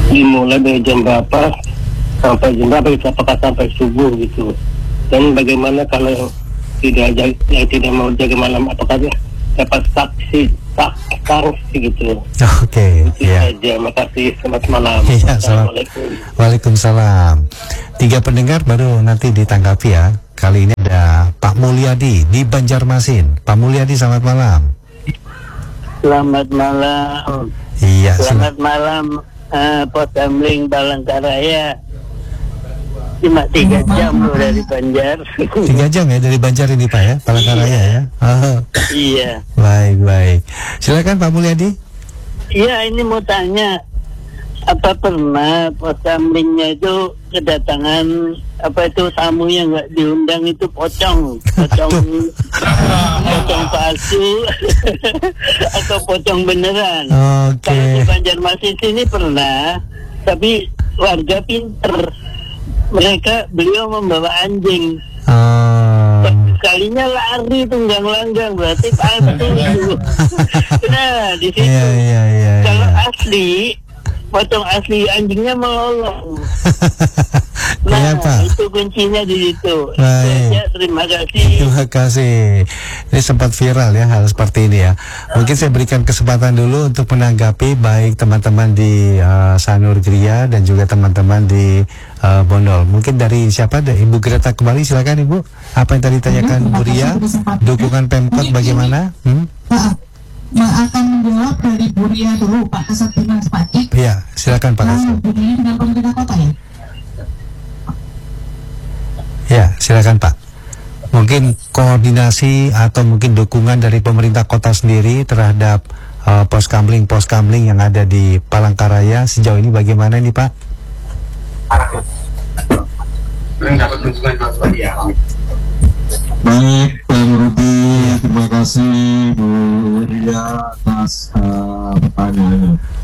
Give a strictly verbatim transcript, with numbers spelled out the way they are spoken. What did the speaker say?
dimulai dari jam berapa sampai jam berapa gitu, apakah sampai subuh gitu, dan bagaimana kalau yang tidak jaga, yang tidak mau jaga malam, apakah dapat saksi saksi gitu. Oke, itu ya. saja, makasih, selamat malam. Iya, Assalamualaikum. Waalaikumsalam. Tiga pendengar baru nanti ditanggapi ya. Kali ini ada Pak Mulyadi di Banjarmasin. Pak Mulyadi, selamat malam. Selamat malam. Iya, Selamat malam, uh, Pos Kamling Palangkaraya. Cuma tiga jam loh dari Banjar. Tiga jam ya dari Banjar ini Pak ya, Palangkaraya ya. Oh. Iya. Baik baik. Silakan Pak Mulyadi. Iya, ini mau tanya, apa pernah Pos Kamlingnya itu kedatangan apa itu tamu yang nggak diundang itu pocong, pocong, pocong palsu atau pocong beneran? Oke. Kalau di Banjarmasin sini pernah, tapi warga pinter. Mereka beliau membawa anjing. Oh. Sekalinya lari tunggang langgang, berarti palsu itu. Nah, di situ. Iya, iya, iya, Kalau iya. asli, pocong asli anjingnya melolong. Nah, Iya, Pak. itu kuncinya di situ. Baik. Ya, terima kasih. Terima kasih. Ini sempat viral ya hal seperti ini ya. Mungkin saya berikan kesempatan dulu untuk menanggapi baik teman-teman di uh, Sanur Gria dan juga teman-teman di uh, Bondol. Mungkin dari siapa? Dari Ibu Greta kembali, silakan Ibu. Apa yang tadi ditanyakan Bu Ria? Dukungan Pemkot bagaimana? Hmm? Pak, akan menjawab dari Bu Ria dulu, Pak Kasat Dinas Pak Cik. Iya, silakan Pak Kasat. Bu Ria dengan pemerintah kota ya? Ya, silakan Pak. Mungkin koordinasi atau mungkin dukungan dari pemerintah kota sendiri terhadap uh, pos kamling pos kamling yang ada di Palangkaraya sejauh ini bagaimana nih Pak? Baik, Bang Rudi, terima kasih Bu Ria atas uh, pertanyaannya.